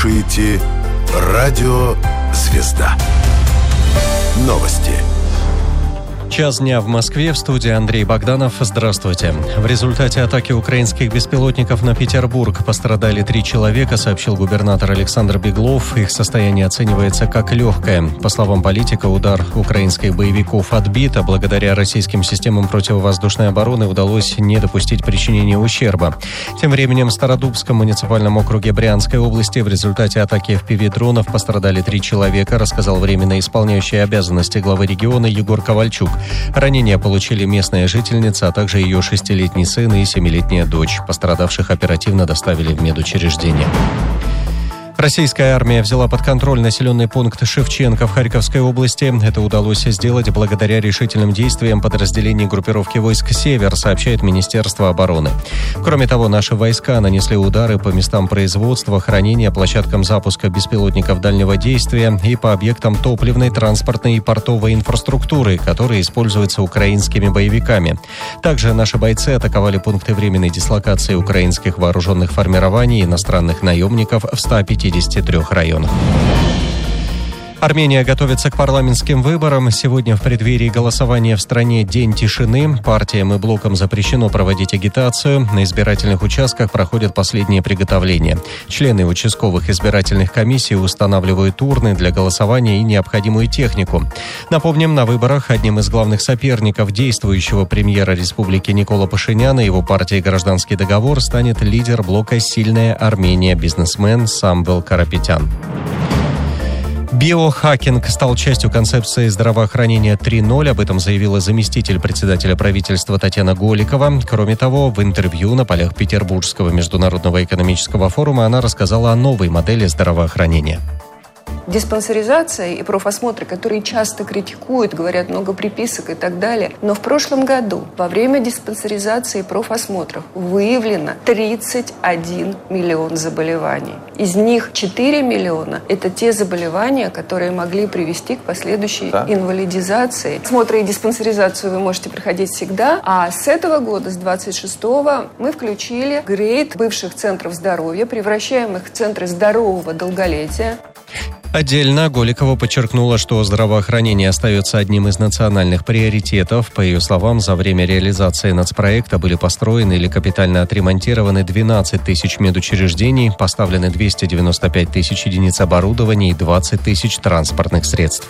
слушаете Радио Звезда. Новости. Час дня в Москве. В студии Андрей Богданов. Здравствуйте. В результате атаки украинских беспилотников на Петербург пострадали 3 человека, сообщил губернатор Александр Беглов. Их состояние оценивается как легкое. По словам политика, удар украинских боевиков отбит, а благодаря российским системам противовоздушной обороны удалось не допустить причинения ущерба. Тем временем в Стародубском муниципальном округе Брянской области в результате атаки FPV-дронов пострадали 3 человека, рассказал временно исполняющий обязанности главы региона Егор Ковальчук. Ранения получили местная жительница, а также ее 6-летний сын и 7-летняя дочь. Пострадавших оперативно доставили в медучреждение. Российская армия взяла под контроль населенный пункт Шевченко в Харьковской области. Это удалось сделать благодаря решительным действиям подразделений группировки войск «Север», сообщает Министерство обороны. Кроме того, наши войска нанесли удары по местам производства, хранения, площадкам запуска беспилотников дальнего действия и по объектам топливной, транспортной и портовой инфраструктуры, которые используются украинскими боевиками. Также наши бойцы атаковали пункты временной дислокации украинских вооруженных формирований и иностранных наемников в 153 районах. Армения готовится к парламентским выборам. Сегодня в преддверии голосования в стране день тишины. Партиям и блокам запрещено проводить агитацию. На избирательных участках проходят последние приготовления. Члены участковых избирательных комиссий устанавливают урны для голосования и необходимую технику. Напомним, на выборах одним из главных соперников действующего премьера республики Никола Пашиняна и его партии «Гражданский договор» станет лидер блока «Сильная Армения» бизнесмен Самвел Карапетян. Биохакинг стал частью концепции здравоохранения 3.0. Об этом заявила заместитель председателя правительства Татьяна Голикова. Кроме того, в интервью на полях Петербургского международного экономического форума она рассказала о новой модели здравоохранения. Диспансеризация и профосмотры, которые часто критикуют, говорят много приписок и так далее. Но в прошлом году во время диспансеризации и профосмотров выявлено 31 миллион заболеваний. Из них 4 миллиона – это те заболевания, которые могли привести к последующей инвалидизации. Осмотры и диспансеризацию вы можете проходить всегда. А с этого года, с 26-го, мы включили грейд бывших центров здоровья, превращаем их в центры здорового долголетия. Отдельно Голикова подчеркнула, что здравоохранение остается одним из национальных приоритетов. По ее словам, за время реализации нацпроекта были построены или капитально отремонтированы 12 тысяч медучреждений, поставлены 295 тысяч единиц оборудования и 20 тысяч транспортных средств.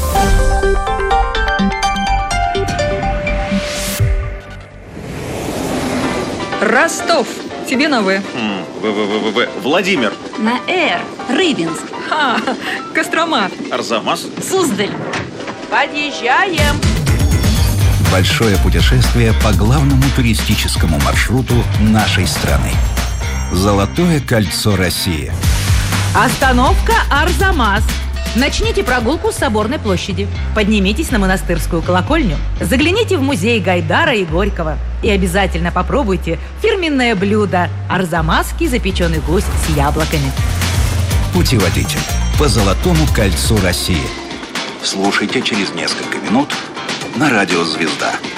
Ростов. Тебе на В. Владимир. На Р. Рыбинск. Кострома. Арзамас. Суздаль. Подъезжаем. Большое путешествие по главному туристическому маршруту нашей страны. Золотое кольцо России. Остановка Арзамас. Начните прогулку с Соборной площади. Поднимитесь на Монастырскую колокольню. Загляните в музей Гайдара и Горького. И обязательно попробуйте фирменное блюдо – арзамасский запеченный гусь с яблоками. Путеводитель по Золотому кольцу России. Слушайте через несколько минут на Радио Звезда.